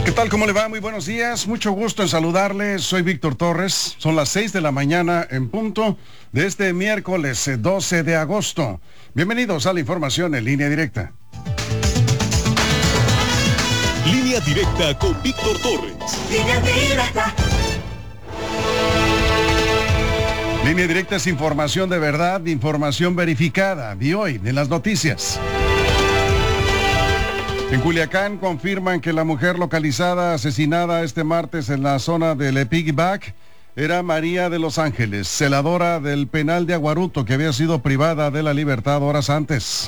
¿Qué tal? ¿Cómo le va? Muy buenos días. Mucho gusto en saludarles. Soy Víctor Torres. Son las 6 de la mañana en punto de este miércoles 12 de agosto. Bienvenidos a la información en línea directa. Línea directa con Víctor Torres. Línea directa. Línea directa es información de verdad, información verificada. De hoy, en las noticias. En Culiacán confirman que la mujer localizada asesinada este martes en la zona del Piggyback era María de los Ángeles, celadora del penal de Aguaruto, que había sido privada de la libertad horas antes.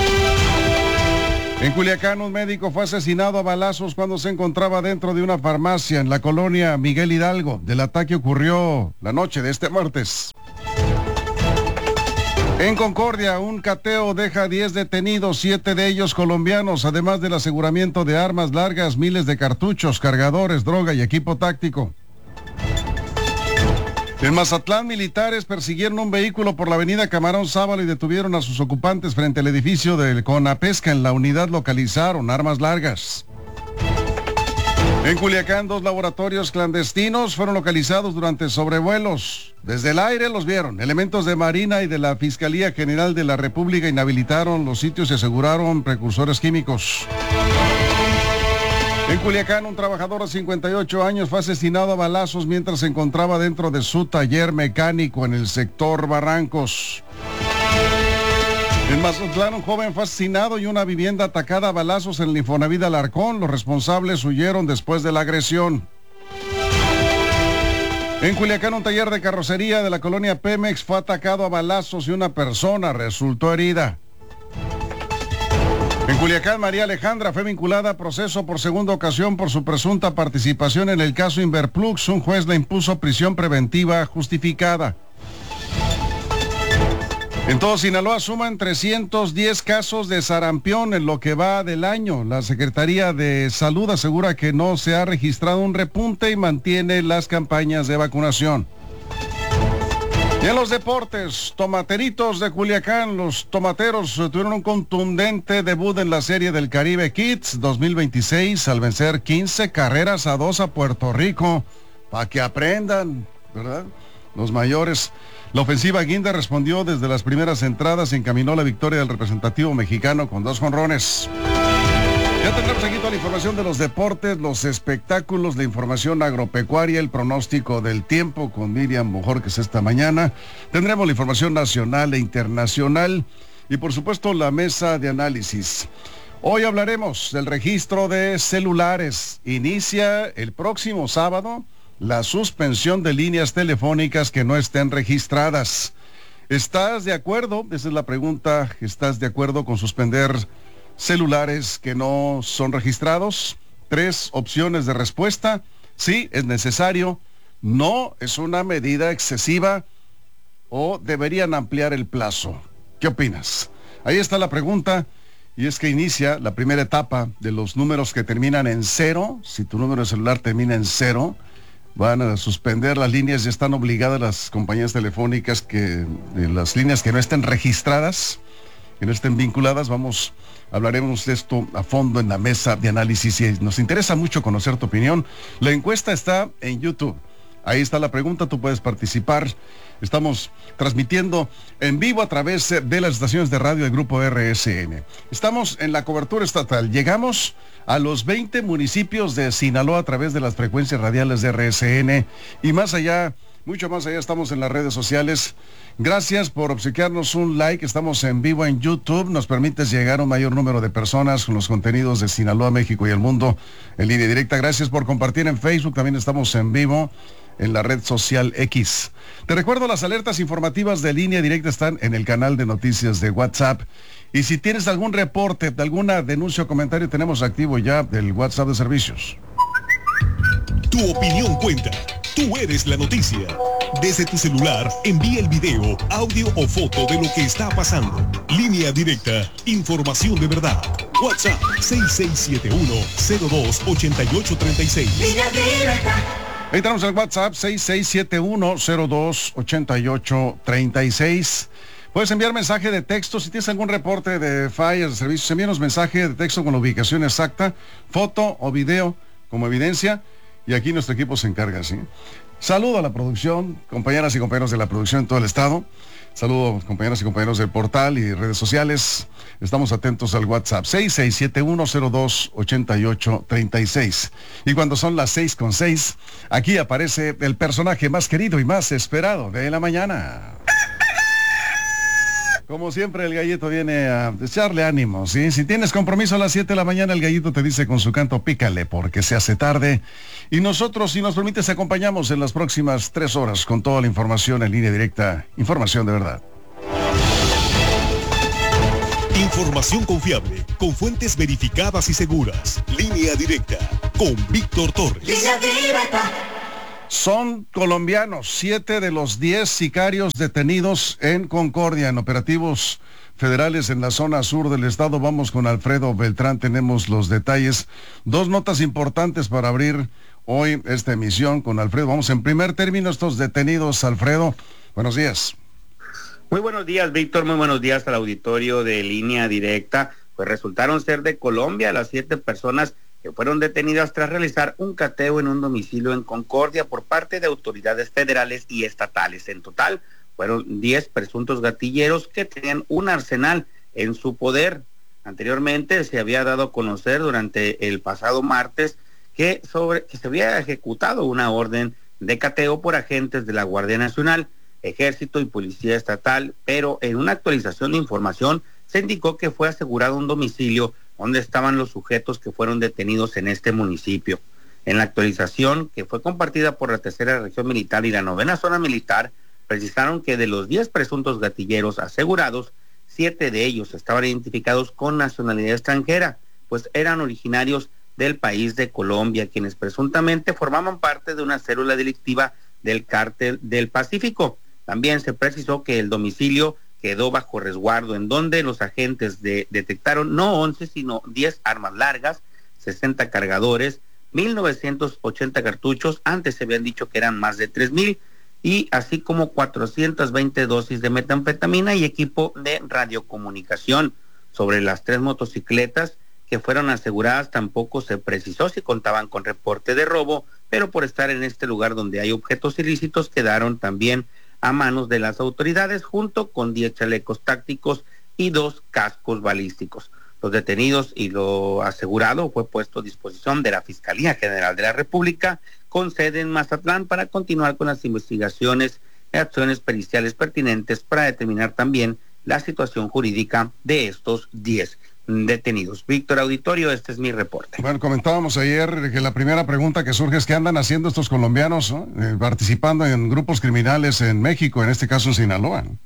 En Culiacán, un médico fue asesinado a balazos cuando se encontraba dentro de una farmacia en la colonia Miguel Hidalgo. El ataque ocurrió la noche de este martes. En Concordia, un cateo deja 10 detenidos, 7 de ellos colombianos, además del aseguramiento de armas largas, miles de cartuchos, cargadores, droga y equipo táctico. En Mazatlán, militares persiguieron un vehículo por la avenida Camarón Sábalo y detuvieron a sus ocupantes frente al edificio del Conapesca. En la unidad localizaron armas largas. En Culiacán, 2 laboratorios clandestinos fueron localizados durante sobrevuelos. Desde el aire los vieron. Elementos de Marina y de la Fiscalía General de la República inhabilitaron los sitios y aseguraron precursores químicos. En Culiacán, un trabajador de 58 años fue asesinado a balazos mientras se encontraba dentro de su taller mecánico en el sector Barrancos. En Mazatlán, un joven fue asesinado y una vivienda atacada a balazos en el Infonavit Alarcón. Los responsables huyeron después de la agresión. En Culiacán, un taller de carrocería de la colonia Pemex fue atacado a balazos y una persona resultó herida. En Culiacán, María Alejandra fue vinculada a proceso por segunda ocasión por su presunta participación en el caso Inverplux. Un juez le impuso prisión preventiva justificada. En todo Sinaloa suman 310 casos de sarampión en lo que va del año. La Secretaría de Salud asegura que no se ha registrado un repunte y mantiene las campañas de vacunación. Y en los deportes, tomateritos de Culiacán, los tomateros tuvieron un contundente debut en la Serie del Caribe Kids 2026 al vencer 15-2 a Puerto Rico, para que aprendan, ¿verdad? Los mayores. La ofensiva guinda respondió desde las primeras entradas y encaminó la victoria del representativo mexicano con 2 jonrones. Ya tendremos aquí toda la información de los deportes, los espectáculos, la información agropecuaria, el pronóstico del tiempo con Miriam Bojorquez esta mañana. Tendremos la información nacional e internacional y por supuesto la mesa de análisis. Hoy hablaremos del registro de celulares. Inicia el próximo sábado la suspensión de líneas telefónicas que no estén registradas. ¿Estás de acuerdo? Esa es la pregunta. ¿Estás de acuerdo con suspender celulares que no son registrados? 3 opciones de respuesta. Sí, es necesario. No, es una medida excesiva. O deberían ampliar el plazo. ¿Qué opinas? Ahí está la pregunta. Y es que inicia la primera etapa de los números que terminan en 0. Si tu número de celular termina en 0, van a suspender las líneas. Ya están obligadas las compañías telefónicas de las líneas que no estén registradas, que no estén vinculadas. Hablaremos de esto a fondo en la mesa de análisis y nos interesa mucho conocer tu opinión. La encuesta está en YouTube. Ahí está la pregunta, tú puedes participar. Estamos transmitiendo en vivo a través de las estaciones de radio del Grupo RSN. Estamos en la cobertura estatal. Llegamos a los 20 municipios de Sinaloa a través de las frecuencias radiales de RSN. Y más allá, mucho más allá, estamos en las redes sociales. Gracias por obsequiarnos un like. Estamos en vivo en YouTube. Nos permites llegar a un mayor número de personas con los contenidos de Sinaloa, México y el mundo en línea directa. Gracias por compartir en Facebook. También estamos en vivo en la red social X. Te recuerdo, las alertas informativas de línea directa están en el canal de noticias de WhatsApp. Y si tienes algún reporte, alguna denuncia o comentario, tenemos activo ya el WhatsApp de servicios. Tu opinión cuenta. Tú eres la noticia. Desde tu celular, envía el video, audio o foto de lo que está pasando. Línea directa, información de verdad. WhatsApp 6671-028836. Línea directa. Ahí tenemos el WhatsApp 6671-028836. Puedes enviar mensaje de texto. Si tienes algún reporte de fallas de servicios, envíanos mensaje de texto con la ubicación exacta, foto o video como evidencia, y aquí nuestro equipo se encarga, ¿sí? Saludo a la producción, compañeras y compañeros de la producción en todo el estado. Saludo compañeras y compañeros del portal y redes sociales. Estamos atentos al WhatsApp 6671028836. Y cuando son las 6:06, aquí aparece el personaje más querido y más esperado de la mañana. Como siempre, el gallito viene a echarle ánimo, ¿sí? Si tienes compromiso a las 7 de la mañana, el gallito te dice con su canto, pícale, porque se hace tarde. Y nosotros, si nos permites, acompañamos en las próximas 3 horas con toda la información en línea directa. Información de verdad. Información confiable, con fuentes verificadas y seguras. Línea directa, con Víctor Torres. Línea directa. Son colombianos, 7 de los 10 sicarios detenidos en Concordia, en operativos federales en la zona sur del estado. Vamos con Alfredo Beltrán, tenemos los detalles. 2 notas importantes para abrir hoy esta emisión con Alfredo. Vamos en primer término, estos detenidos, Alfredo. Buenos días. Muy buenos días, Víctor, muy buenos días al auditorio de Línea Directa. Pues resultaron ser de Colombia las 7 personas que fueron detenidas tras realizar un cateo en un domicilio en Concordia por parte de autoridades federales y estatales. En total, fueron 10 presuntos gatilleros que tenían un arsenal en su poder. Anteriormente se había dado a conocer durante el pasado martes que se había ejecutado una orden de cateo por agentes de la Guardia Nacional, Ejército y Policía Estatal, pero en una actualización de información se indicó que fue asegurado un domicilio donde estaban los sujetos que fueron detenidos en este municipio. En la actualización, que fue compartida por la Tercera Región Militar y la 9ª Zona Militar, precisaron que de los 10 presuntos gatilleros asegurados, 7 de ellos estaban identificados con nacionalidad extranjera, pues eran originarios del país de Colombia, quienes presuntamente formaban parte de una célula delictiva del Cártel del Pacífico. También se precisó que el domicilio quedó bajo resguardo, en donde los agentes detectaron no 11, sino 10 armas largas, 60 cargadores, 1.980 cartuchos, antes se habían dicho que eran más de 3.000, y así como 420 dosis de metanfetamina y equipo de radiocomunicación. Sobre las 3 motocicletas que fueron aseguradas tampoco se precisó si contaban con reporte de robo, pero por estar en este lugar donde hay objetos ilícitos quedaron también a manos de las autoridades, junto con 10 chalecos tácticos y 2 cascos balísticos. Los detenidos y lo asegurado fue puesto a disposición de la Fiscalía General de la República, con sede en Mazatlán, para continuar con las investigaciones y acciones periciales pertinentes para determinar también la situación jurídica de estos 10 detenidos. Víctor, auditorio, este es mi reporte. Bueno, comentábamos ayer que la primera pregunta que surge es qué andan haciendo estos colombianos, ¿no? Participando en grupos criminales en México, en este caso en Sinaloa, ¿no?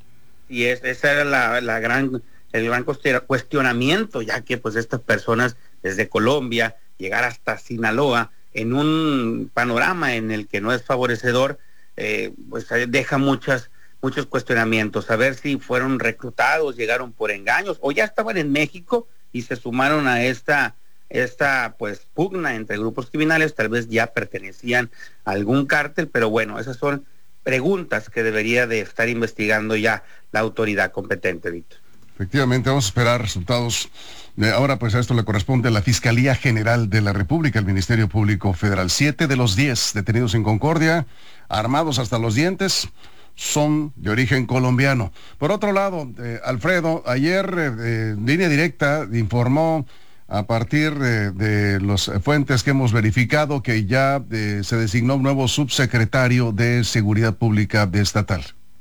Y esa era el gran cuestionamiento, ya que pues estas personas desde Colombia llegar hasta Sinaloa en un panorama en el que no es favorecedor, pues deja muchos cuestionamientos, a ver si fueron reclutados, llegaron por engaños o ya estaban en México y se sumaron a esta pues pugna entre grupos criminales, tal vez ya pertenecían a algún cártel, pero bueno, esas son preguntas que debería de estar investigando ya la autoridad competente, Víctor. Efectivamente, vamos a esperar resultados. Ahora pues a esto le corresponde a la Fiscalía General de la República, el Ministerio Público Federal. 7 de los 10 detenidos en Concordia, armados hasta los dientes, son de origen colombiano. Por otro lado, Alfredo, ayer Línea Directa informó a partir de las fuentes que hemos verificado que ya se designó un nuevo subsecretario de Seguridad Pública estatal.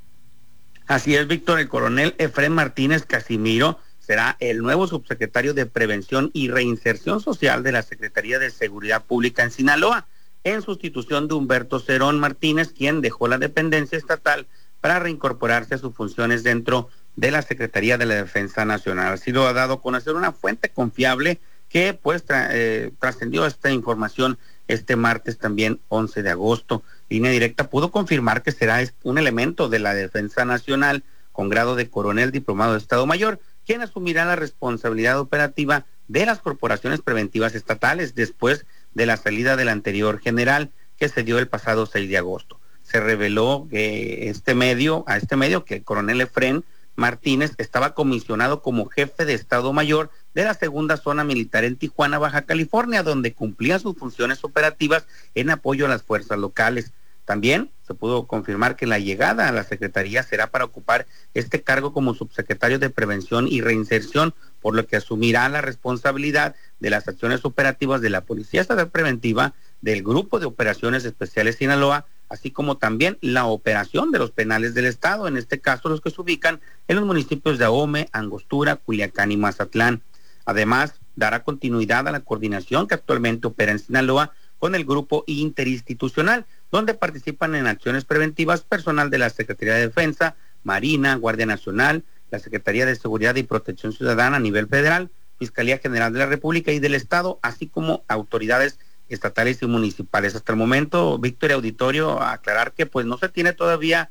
Así es, Víctor, el coronel Efrén Martínez Casimiro será el nuevo subsecretario de Prevención y Reinserción Social de la Secretaría de Seguridad Pública en Sinaloa, en sustitución de Humberto Cerón Martínez, quien dejó la dependencia estatal para reincorporarse a sus funciones dentro de la Secretaría de la Defensa Nacional. Así lo ha dado a conocer una fuente confiable que pues trascendió esta información este martes también 11 de agosto. Línea Directa pudo confirmar que será un elemento de la Defensa Nacional con grado de coronel diplomado de Estado Mayor, quien asumirá la responsabilidad operativa de las corporaciones preventivas estatales después de la salida del anterior general que se dio el pasado 6 de agosto. Se reveló que a este medio que el coronel Efrén Martínez estaba comisionado como jefe de Estado Mayor de la segunda zona militar en Tijuana, Baja California, donde cumplía sus funciones operativas en apoyo a las fuerzas locales. También se pudo confirmar que la llegada a la Secretaría será para ocupar este cargo como subsecretario de Prevención y Reinserción, por lo que asumirá la responsabilidad de las acciones operativas de la Policía Estatal Preventiva, del Grupo de Operaciones Especiales Sinaloa, así como también la operación de los penales del Estado, en este caso los que se ubican en los municipios de Ahome, Angostura, Culiacán y Mazatlán. Además, dará continuidad a la coordinación que actualmente opera en Sinaloa con el grupo interinstitucional, donde participan en acciones preventivas personal de la Secretaría de Defensa, Marina, Guardia Nacional, la Secretaría de Seguridad y Protección Ciudadana a nivel federal, Fiscalía General de la República y del Estado, así como autoridades estatales y municipales. Hasta el momento, Víctor y auditorio, aclarar que pues no se tiene todavía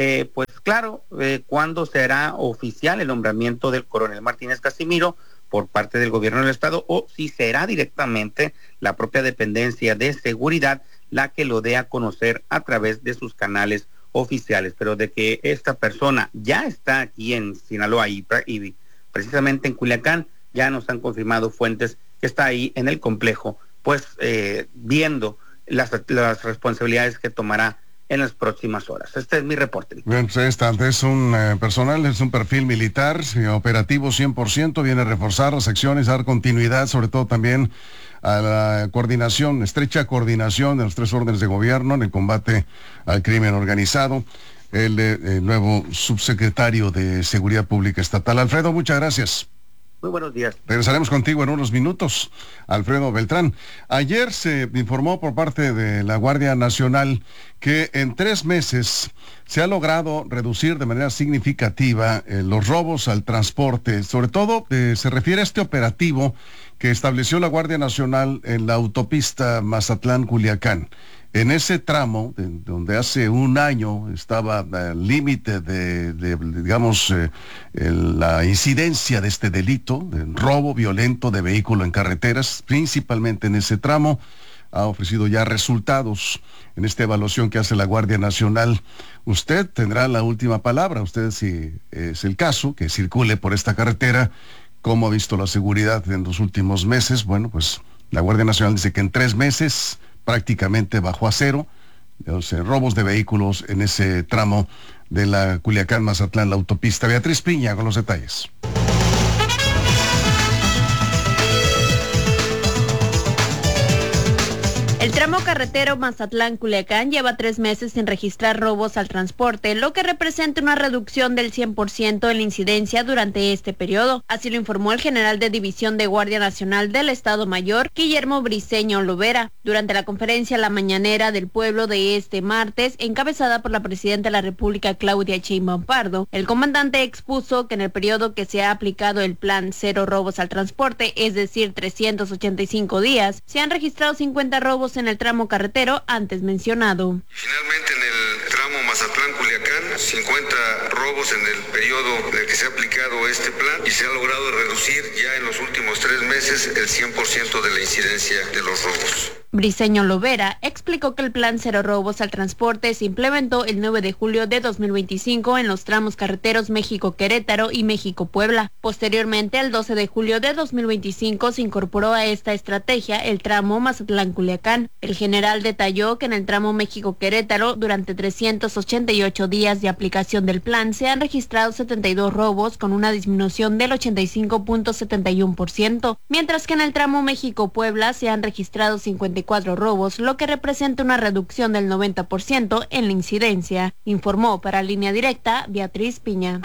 claro cuándo será oficial el nombramiento del coronel Martínez Casimiro por parte del gobierno del estado, o si será directamente la propia dependencia de seguridad la que lo dé a conocer a través de sus canales oficiales. Pero de que esta persona ya está aquí en Sinaloa y precisamente en Culiacán, ya nos han confirmado fuentes que está ahí en el complejo, pues viendo las responsabilidades que tomará en las próximas horas. Este es mi reporte. Bien, es un personal, es un perfil militar, operativo 100%, viene a reforzar las acciones, a dar continuidad, sobre todo también a la coordinación, estrecha coordinación de los tres órdenes de gobierno en el combate al crimen organizado. El nuevo subsecretario de Seguridad Pública Estatal. Alfredo, muchas gracias. Muy buenos días. Regresaremos contigo en unos minutos, Alfredo Beltrán. Ayer se informó por parte de la Guardia Nacional que en 3 meses se ha logrado reducir de manera significativa los robos al transporte. Sobre todo se refiere a este operativo que estableció la Guardia Nacional en la autopista Mazatlán-Culiacán. En ese tramo, donde hace un año estaba al límite la incidencia de este delito, de robo violento de vehículo en carreteras, principalmente en ese tramo, ha ofrecido ya resultados en esta evaluación que hace la Guardia Nacional. Usted tendrá la última palabra, usted, si es el caso, que circule por esta carretera. ¿Cómo ha visto la seguridad en los últimos meses? Bueno, pues la Guardia Nacional dice que en 3 meses prácticamente bajó a cero los robos de vehículos en ese tramo de la Culiacán-Mazatlán, la autopista. Beatriz Piña con los detalles. El tramo carretero Mazatlán-Culiacán lleva 3 meses sin registrar robos al transporte, lo que representa una reducción del 100% en la incidencia durante este periodo. Así lo informó el general de División de Guardia Nacional del Estado Mayor, Guillermo Briceño Lovera, durante la conferencia La Mañanera del Pueblo de este martes, encabezada por la Presidenta de la República, Claudia Sheinbaum Pardo. El comandante expuso que en el periodo que se ha aplicado el plan Cero Robos al Transporte, es decir, 385 días, se han registrado 50 robos en el tramo carretero antes mencionado. Finalmente, en el tramo Mazatlán-Culiacán, 50 robos en el periodo en el que se ha aplicado este plan, y se ha logrado reducir ya en los últimos 3 meses el 100% de la incidencia de los robos. Briceño Lovera explicó que el plan Cero Robos al Transporte se implementó el 9 de julio de 2025 en los tramos carreteros México-Querétaro y México-Puebla. Posteriormente, el 12 de julio de 2025 se incorporó a esta estrategia el tramo Mazatlán-Culiacán. El general detalló que en el tramo México-Querétaro, durante 388 días de aplicación del plan, se han registrado 72 robos con una disminución del 85.71%, mientras que en el tramo México-Puebla se han registrado 54 robos, lo que representa una reducción del 90% en la incidencia, informó para Línea Directa Beatriz Piña.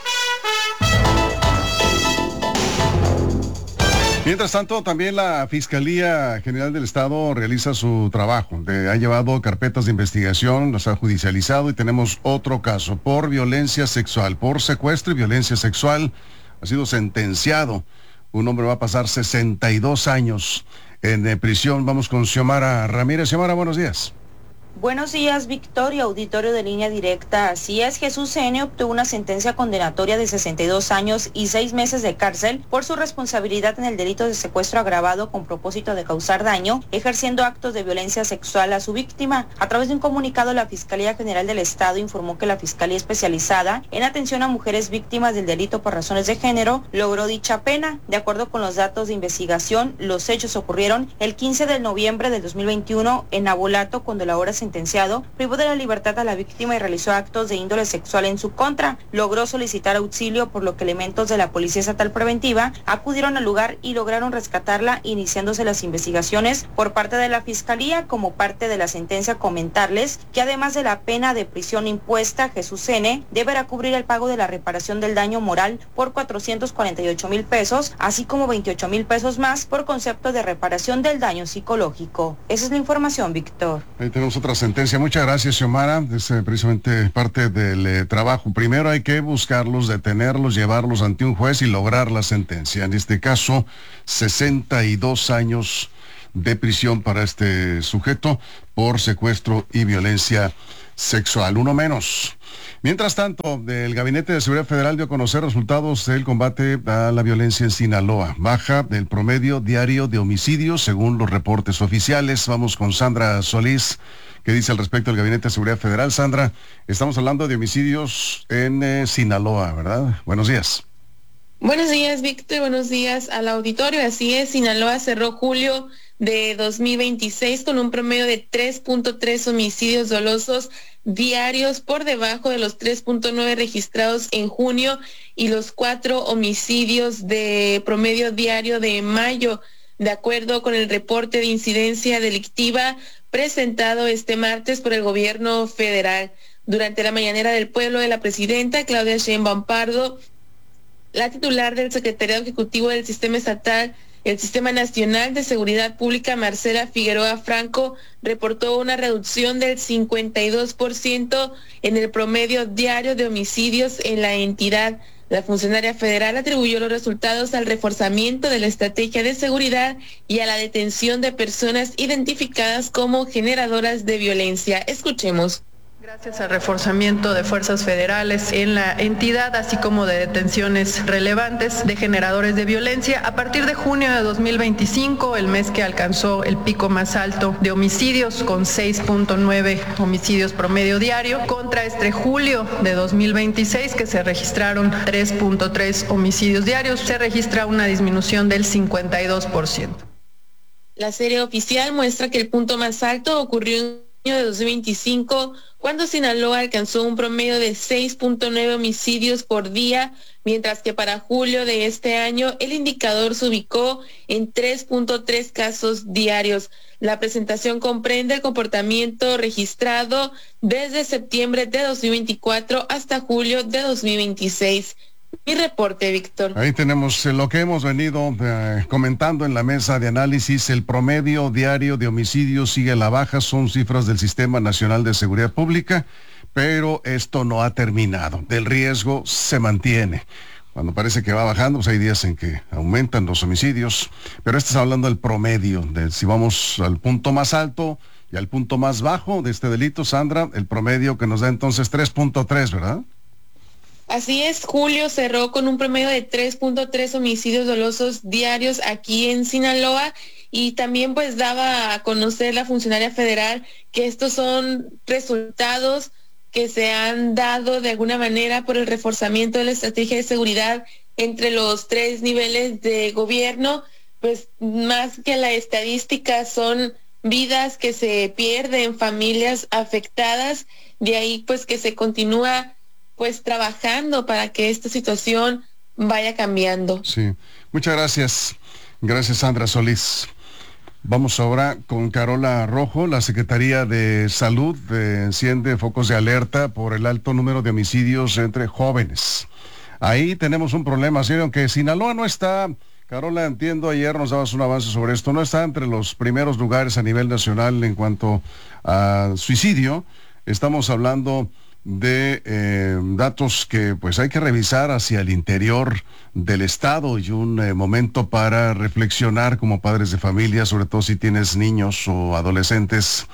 Mientras tanto, también la Fiscalía General del Estado realiza su trabajo. Ha llevado carpetas de investigación, las ha judicializado, y tenemos otro caso por violencia sexual, por secuestro y violencia sexual. Ha sido sentenciado. Un hombre va a pasar 62 años en prisión. Vamos con Xiomara Ramírez. Xiomara, buenos días. Buenos días, Victoria, auditorio de Línea Directa. Así es, Jesús N. obtuvo una sentencia condenatoria de 62 años y 6 meses de cárcel por su responsabilidad en el delito de secuestro agravado con propósito de causar daño, ejerciendo actos de violencia sexual a su víctima. A través de un comunicado, la Fiscalía General del Estado informó que la Fiscalía Especializada en Atención a Mujeres Víctimas del Delito por Razones de Género logró dicha pena. De acuerdo con los datos de investigación, los hechos ocurrieron el 15 de noviembre del 2021 en Nabolato, cuando el ahora sentenciado privó de la libertad a la víctima y realizó actos de índole sexual en su contra. Logró solicitar auxilio, por lo que elementos de la Policía Estatal Preventiva acudieron al lugar y lograron rescatarla, iniciándose las investigaciones por parte de la Fiscalía. Como parte de la sentencia, comentarles que además de la pena de prisión impuesta, Jesús N. deberá cubrir el pago de la reparación del daño moral por 448,000 pesos, así como 28,000 pesos más por concepto de reparación del daño psicológico. Esa es la información, Víctor. Ahí tenemos otra sentencia. Muchas gracias, Xiomara. Es precisamente parte del trabajo. Primero hay que buscarlos, detenerlos, llevarlos ante un juez y lograr la sentencia. En este caso, 62 años de prisión para este sujeto por secuestro y violencia sexual. Uno menos. Mientras tanto, el Gabinete de Seguridad Federal dio a conocer resultados del combate a la violencia en Sinaloa. Baja del promedio diario de homicidios según los reportes oficiales. Vamos con Sandra Solís, que dice al respecto del Gabinete de Seguridad Federal. Sandra, estamos hablando de homicidios en Sinaloa, ¿verdad? Buenos días. Buenos días, Víctor. Buenos días al auditorio. Así es, Sinaloa cerró julio de 2026 con un promedio de 3.3 homicidios dolosos diarios, por debajo de los 3.9 registrados en junio y los 4 homicidios de promedio diario de mayo, de acuerdo con el reporte de incidencia delictiva presentado este martes por el gobierno federal. Durante la mañanera del pueblo de la presidenta Claudia Sheinbaum Pardo, la titular del Secretariado Ejecutivo del Sistema Estatal, el Sistema Nacional de Seguridad Pública, Marcela Figueroa Franco, reportó una reducción del 52% en el promedio diario de homicidios en la entidad. La funcionaria federal atribuyó los resultados al reforzamiento de la estrategia de seguridad y a la detención de personas identificadas como generadoras de violencia. Escuchemos. Gracias al reforzamiento de fuerzas federales en la entidad, así como de detenciones relevantes de generadores de violencia, a partir de junio de 2025, el mes que alcanzó el pico más alto de homicidios, con 6.9 homicidios promedio diario, contra este julio de 2026, que se registraron 3.3 homicidios diarios, se registra una disminución del 52%. La serie oficial muestra que el punto más alto ocurrió en de 2025, cuando Sinaloa alcanzó un promedio de 6.9 homicidios por día, mientras que para julio de este año el indicador se ubicó en 3.3 casos diarios. La presentación comprende el comportamiento registrado desde septiembre de 2024 hasta julio de 2026. Mi reporte, Víctor. Ahí tenemos lo que hemos venido comentando en la mesa de análisis. El promedio diario de homicidios sigue a la baja, son cifras del Sistema Nacional de Seguridad Pública, pero esto no ha terminado. El riesgo se mantiene. Cuando parece que va bajando, pues hay días en que aumentan los homicidios, pero estás hablando del promedio, de si vamos al punto más alto y al punto más bajo de este delito, Sandra, el promedio que nos da entonces 3.3, ¿verdad? Así es, julio cerró con un promedio de 3.3 homicidios dolosos diarios aquí en Sinaloa, y también pues daba a conocer la funcionaria federal que estos son resultados que se han dado de alguna manera por el reforzamiento de la estrategia de seguridad entre los 3 niveles de gobierno. Pues más que la estadística, son vidas que se pierden, familias afectadas. De ahí pues que se continúa pues trabajando para que esta situación vaya cambiando. Sí, muchas gracias. Gracias, Sandra Solís. Vamos ahora con Carola Rojo. La Secretaría de Salud enciende focos de alerta por el alto número de homicidios entre jóvenes. Ahí tenemos un problema serio, aunque Sinaloa no está, Carola, entiendo, ayer nos dabas un avance sobre esto, no está entre los primeros lugares a nivel nacional en cuanto a suicidio. Estamos hablando de datos que pues hay que revisar hacia el interior del estado, y un momento para reflexionar como padres de familia, sobre todo si tienes niños o adolescentes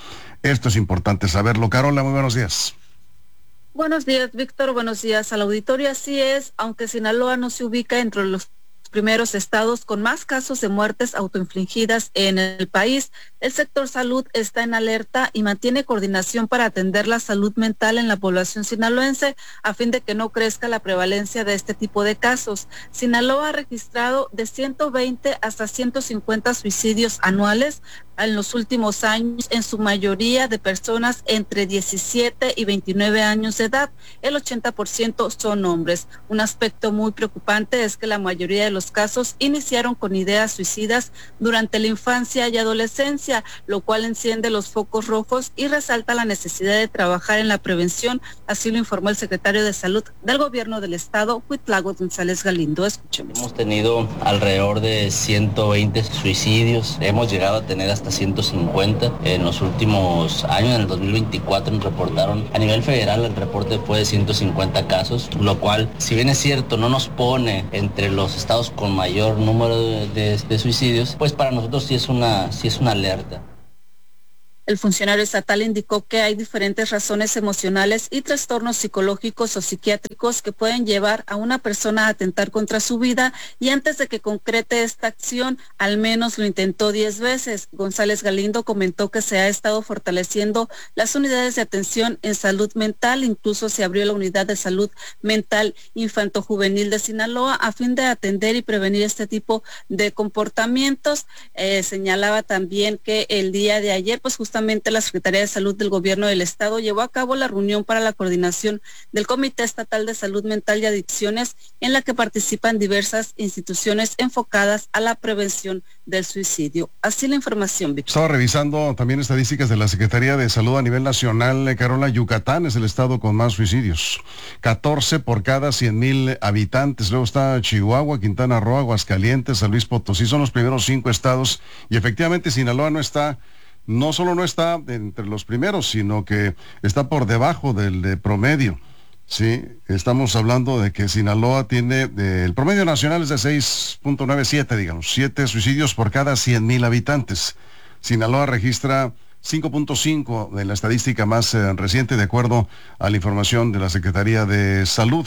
Esto es importante saberlo. Carola, muy buenos días. Buenos días, Víctor. Buenos días al auditorio. Así es, aunque Sinaloa no se ubica entre los primeros estados con más casos de muertes autoinfligidas en el país, el sector salud está en alerta y mantiene coordinación para atender la salud mental en la población sinaloense a fin de que no crezca la prevalencia de este tipo de casos. Sinaloa ha registrado de 120 hasta 150 suicidios anuales en los últimos años, en su mayoría de personas entre 17 y 29 años de edad. El 80% son hombres. Un aspecto muy preocupante es que la mayoría de los casos iniciaron con ideas suicidas durante la infancia y adolescencia, lo cual enciende los focos rojos y resalta la necesidad de trabajar en la prevención. Así lo informó el secretario de Salud del Gobierno del Estado, Cuitlago González Galindo. Escuchemos. Hemos tenido alrededor de 120 suicidios. Hemos llegado a tener hasta 150 en los últimos años. En el 2024 nos reportaron a nivel federal, el reporte fue de 150 casos, lo cual, si bien es cierto, no nos pone entre los estados con mayor número de suicidios, pues para nosotros sí es una alerta. El funcionario estatal indicó que hay diferentes razones emocionales y trastornos psicológicos o psiquiátricos que pueden llevar a una persona a atentar contra su vida, y antes de que concrete esta acción, al menos lo intentó 10 veces. González Galindo comentó que se ha estado fortaleciendo las unidades de atención en salud mental, incluso se abrió la unidad de salud mental infanto-juvenil de Sinaloa a fin de atender y prevenir este tipo de comportamientos. Señalaba también que el día de ayer, pues justamente la Secretaría de Salud del Gobierno del Estado llevó a cabo la reunión para la coordinación del Comité Estatal de Salud Mental y Adicciones, en la que participan diversas instituciones enfocadas a la prevención del suicidio. Así la información, Víctor. Estaba revisando también estadísticas de la Secretaría de Salud a nivel nacional. Carola, Yucatán es el estado con más suicidios, 14 por cada 100,000 habitantes. Luego está Chihuahua, Quintana Roo, Aguascalientes, San Luis Potosí. Son los primeros 5 estados, y efectivamente Sinaloa no solo no está entre los primeros, sino que está por debajo del promedio. Sí, estamos hablando de que Sinaloa tiene, el promedio nacional es de 6.97, digamos, 7 suicidios por cada 100,000 habitantes. Sinaloa registra 5.5 en la estadística más reciente, de acuerdo a la información de la Secretaría de Salud.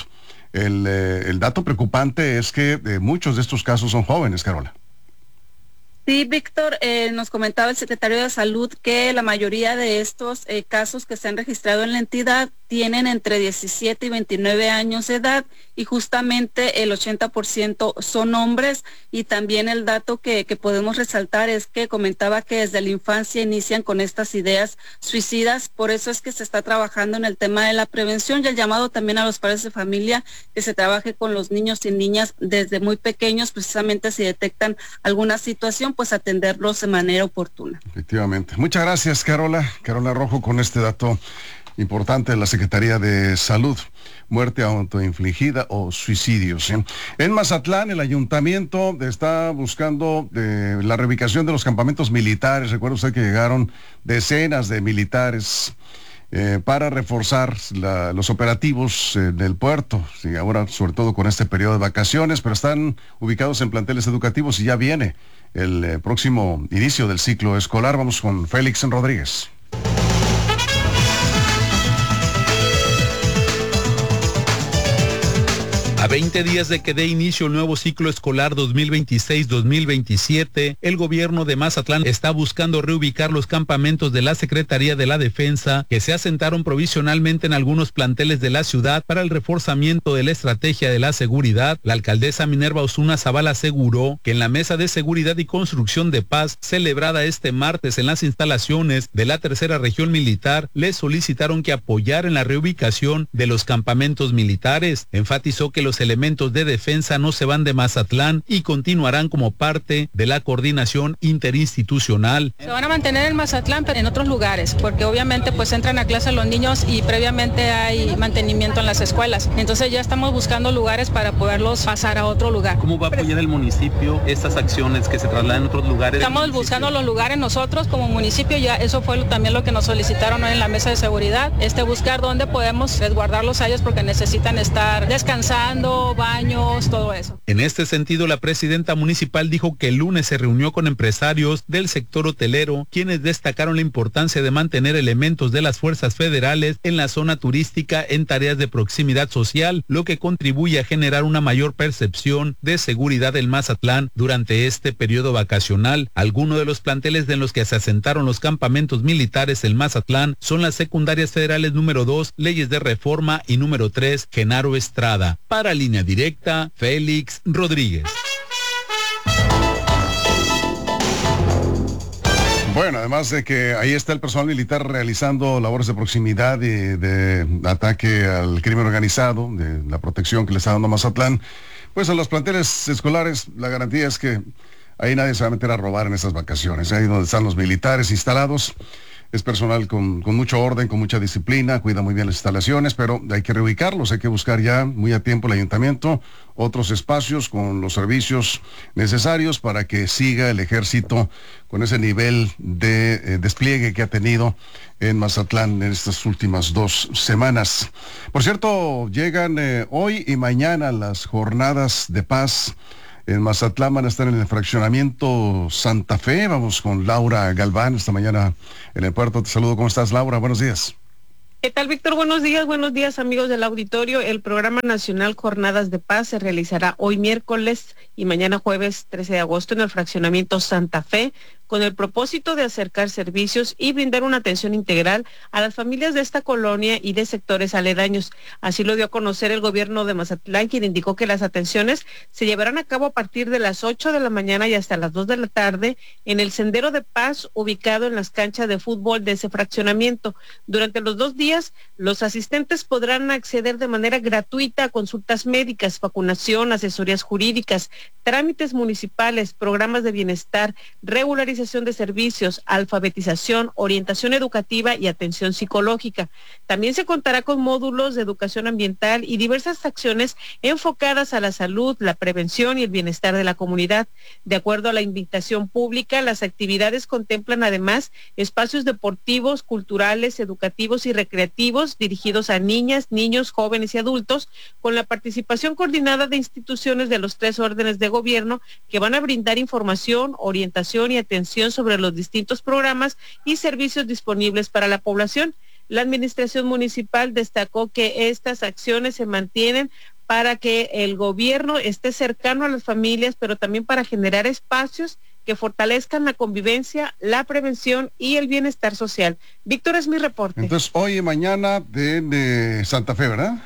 El dato preocupante es que muchos de estos casos son jóvenes, Carola. Sí, Víctor, nos comentaba el secretario de Salud que la mayoría de estos casos que se han registrado en la entidad tienen entre 17 y 29 años de edad, y justamente el 80% son hombres. Y también el dato que podemos resaltar es que comentaba que desde la infancia inician con estas ideas suicidas. Por eso es que se está trabajando en el tema de la prevención, y el llamado también a los padres de familia que se trabaje con los niños y niñas desde muy pequeños, precisamente si detectan alguna situación, pues atenderlos de manera oportuna. Efectivamente. Muchas gracias, Carola. Carola Rojo, con este dato importante de la Secretaría de Salud. Muerte autoinfligida o suicidios. En Mazatlán, el ayuntamiento está buscando la reubicación de los campamentos militares. Recuerda usted que llegaron decenas de militares para reforzar los operativos del puerto. Sí, ahora, sobre todo con este periodo de vacaciones, pero están ubicados en planteles educativos y ya viene el próximo inicio del ciclo escolar. Vamos con Félix Rodríguez. A 20 días de que dé inicio el nuevo ciclo escolar 2026-2027, el gobierno de Mazatlán está buscando reubicar los campamentos de la Secretaría de la Defensa que se asentaron provisionalmente en algunos planteles de la ciudad para el reforzamiento de la estrategia de la seguridad. La alcaldesa Minerva Osuna Zavala aseguró que en la Mesa de Seguridad y Construcción de Paz, celebrada este martes en las instalaciones de la Tercera Región Militar, le solicitaron que apoyaran la reubicación de los campamentos militares. Enfatizó que los elementos de defensa no se van de Mazatlán y continuarán como parte de la coordinación interinstitucional. Se van a mantener en Mazatlán, pero en otros lugares, porque obviamente pues entran a clase los niños y previamente hay mantenimiento en las escuelas. Entonces ya estamos buscando lugares para poderlos pasar a otro lugar. ¿Cómo va a apoyar el municipio estas acciones que se trasladan a otros lugares? Estamos buscando los lugares nosotros como municipio, ya eso fue también lo que nos solicitaron hoy en la mesa de seguridad, buscar dónde podemos resguardarlos a ellos porque necesitan estar descansando limpiando baños, todo eso. En este sentido, la presidenta municipal dijo que el lunes se reunió con empresarios del sector hotelero, quienes destacaron la importancia de mantener elementos de las fuerzas federales en la zona turística en tareas de proximidad social, lo que contribuye a generar una mayor percepción de seguridad en Mazatlán durante este periodo vacacional. Algunos de los planteles en los que se asentaron los campamentos militares en Mazatlán son las secundarias federales número 2, Leyes de Reforma, y número 3, Genaro Estrada. Para Línea Directa, Félix Rodríguez. Bueno, además de que ahí está el personal militar realizando labores de proximidad y de ataque al crimen organizado, de la protección que le está dando Mazatlán, pues a los planteles escolares la garantía es que ahí nadie se va a meter a robar en esas vacaciones. Ahí donde están los militares instalados, es personal con mucho orden, con mucha disciplina, cuida muy bien las instalaciones, pero hay que reubicarlos, hay que buscar ya muy a tiempo el ayuntamiento otros espacios con los servicios necesarios para que siga el ejército con ese nivel de despliegue que ha tenido en Mazatlán en estas últimas 2 semanas. Por cierto, llegan hoy y mañana las jornadas de paz en Mazatlán. Van a estar en el fraccionamiento Santa Fe. Vamos con Laura Galván esta mañana en el puerto. Te saludo. ¿Cómo estás, Laura? Buenos días. ¿Qué tal, Víctor? Buenos días amigos del auditorio. El programa nacional Jornadas de Paz se realizará hoy miércoles y mañana jueves 13 de agosto en el fraccionamiento Santa Fe, con el propósito de acercar servicios y brindar una atención integral a las familias de esta colonia y de sectores aledaños. Así lo dio a conocer el gobierno de Mazatlán, quien indicó que las atenciones se llevarán a cabo a partir de las 8 de la mañana y hasta las 2 de la tarde en el Sendero de Paz, ubicado en las canchas de fútbol de ese fraccionamiento. Durante los 2 días, los asistentes podrán acceder de manera gratuita a consultas médicas, vacunación, asesorías jurídicas, trámites municipales, programas de bienestar, regularización de servicios, alfabetización, orientación educativa y atención psicológica. También se contará con módulos de educación ambiental y diversas acciones enfocadas a la salud, la prevención y el bienestar de la comunidad. De acuerdo a la invitación pública, las actividades contemplan además espacios deportivos, culturales, educativos y recreativos dirigidos a niñas, niños, jóvenes y adultos, con la participación coordinada de instituciones de los 3 órdenes de gobierno que van a brindar información, orientación y atención sobre los distintos programas y servicios disponibles para la población. La administración municipal destacó que estas acciones se mantienen para que el gobierno esté cercano a las familias, pero también para generar espacios que fortalezcan la convivencia, la prevención y el bienestar social. Víctor, es mi reporte. Entonces, hoy y mañana de Santa Fe, ¿verdad?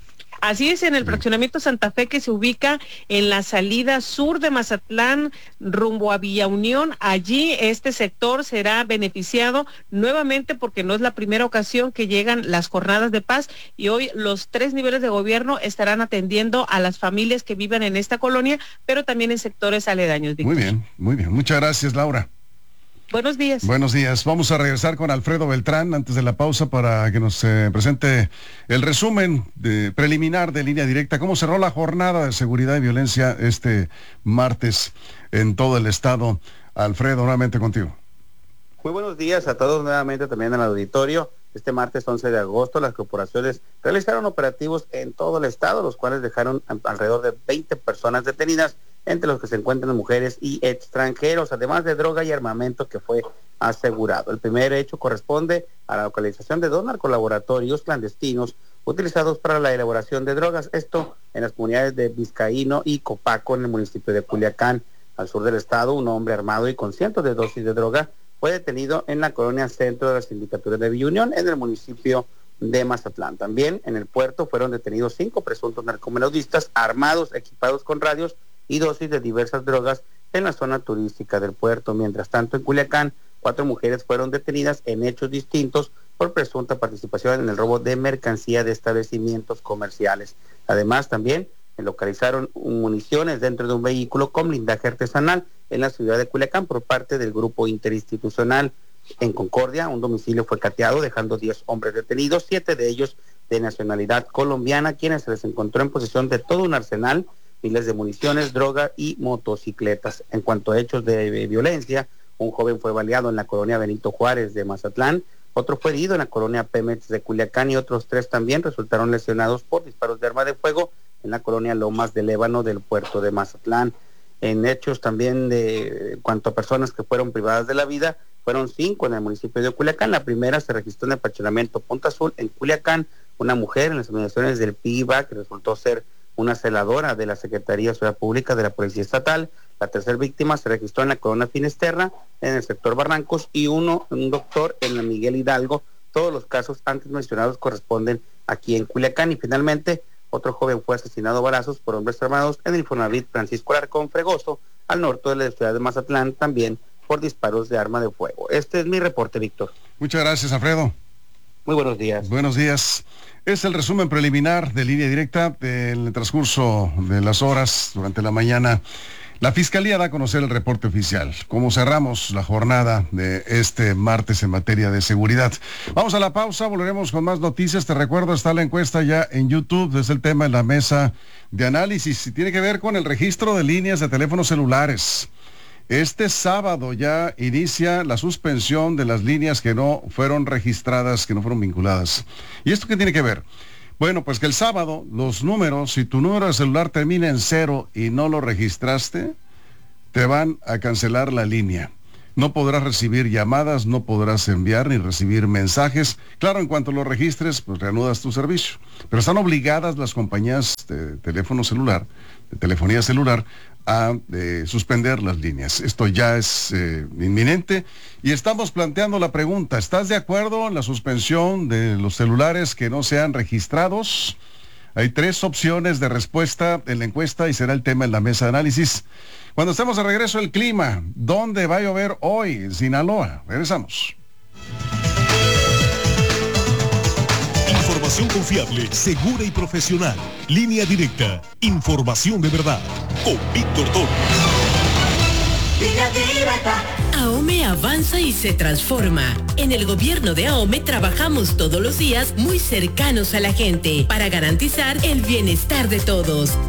Así es, en el fraccionamiento Santa Fe, que se ubica en la salida sur de Mazatlán, rumbo a Villa Unión. Allí este sector será beneficiado nuevamente porque no es la primera ocasión que llegan las jornadas de paz y hoy los 3 niveles de gobierno estarán atendiendo a las familias que viven en esta colonia, pero también en sectores aledaños. Víctor. Muy bien. Muchas gracias, Laura. Buenos días. Buenos días. Vamos a regresar con Alfredo Beltrán antes de la pausa para que nos presente el resumen preliminar de Línea Directa. ¿Cómo cerró la jornada de seguridad y violencia este martes en todo el estado? Alfredo, nuevamente contigo. Muy buenos días a todos nuevamente también en el auditorio. Este martes 11 de agosto las corporaciones realizaron operativos en todo el estado, los cuales dejaron alrededor de 20 personas detenidas, entre los que se encuentran mujeres y extranjeros, además de droga y armamento que fue asegurado. El primer hecho corresponde a la localización de 2 narcolaboratorios clandestinos utilizados para la elaboración de drogas, esto en las comunidades de Vizcaíno y Copaco, en el municipio de Culiacán. Al sur del estado, un hombre armado y con cientos de dosis de droga fue detenido en la colonia centro de la sindicatura de Villa Unión, en el municipio de Mazatlán. También en el puerto fueron detenidos 5 presuntos narcomenudistas armados, equipados con radios y dosis de diversas drogas en la zona turística del puerto. Mientras tanto, en Culiacán, 4 mujeres fueron detenidas en hechos distintos por presunta participación en el robo de mercancía de establecimientos comerciales. Además, también localizaron municiones dentro de un vehículo con blindaje artesanal en la ciudad de Culiacán por parte del grupo interinstitucional. En Concordia, un domicilio fue cateado, dejando 10 hombres detenidos, 7 de ellos de nacionalidad colombiana, quienes se les encontró en posesión de todo un arsenal, miles de municiones, droga y motocicletas. En cuanto a hechos de violencia, un joven fue baleado en la colonia Benito Juárez de Mazatlán, otro fue herido en la colonia Pemex de Culiacán y otros 3 también resultaron lesionados por disparos de arma de fuego en la colonia Lomas del Ébano del puerto de Mazatlán. En hechos también de cuanto a personas que fueron privadas de la vida, fueron 5 en el municipio de Culiacán. La primera se registró en el fraccionamiento Punta Azul, en Culiacán, una mujer en las inmediaciones del PIBA que resultó ser una celadora de la Secretaría de Seguridad Pública de la Policía Estatal. La tercera víctima se registró en la colonia Finisterra, en el sector Barrancos, y un doctor en la Miguel Hidalgo. Todos los casos antes mencionados corresponden aquí en Culiacán. Y finalmente, otro joven fue asesinado a balazos por hombres armados en el Infonavit Francisco Alarcón Fregoso, al norte de la ciudad de Mazatlán, también por disparos de arma de fuego. Este es mi reporte, Víctor. Muchas gracias, Alfredo. Muy buenos días. Buenos días. Es el resumen preliminar de Línea Directa. En el transcurso de las horas, durante la mañana, la Fiscalía da a conocer el reporte oficial. Como cerramos la jornada de este martes en materia de seguridad. Vamos a la pausa, volveremos con más noticias. Te recuerdo, está la encuesta ya en YouTube. Es el tema en la mesa de análisis. Y tiene que ver con el registro de líneas de teléfonos celulares. Este sábado ya inicia la suspensión de las líneas que no fueron registradas, que no fueron vinculadas. ¿Y esto qué tiene que ver? Bueno, pues que el sábado los números, si tu número de celular termina en 0 y no lo registraste, te van a cancelar la línea. No podrás recibir llamadas, no podrás enviar ni recibir mensajes. Claro, en cuanto lo registres, pues reanudas tu servicio. Pero están obligadas las compañías de teléfono celular, de telefonía celular, a suspender las líneas. Esto ya es inminente y estamos planteando la pregunta: ¿estás de acuerdo en la suspensión de los celulares que no sean registrados? Hay 3 opciones de respuesta en la encuesta y será el tema en la mesa de análisis. Cuando estemos de regreso, el clima. ¿Dónde va a llover hoy? En Sinaloa. Regresamos. Información confiable, segura y profesional. Línea Directa. Información de verdad. Con Víctor Toro. Línea Directa. AOME avanza y se transforma. En el gobierno de AOME trabajamos todos los días muy cercanos a la gente para garantizar el bienestar de todos.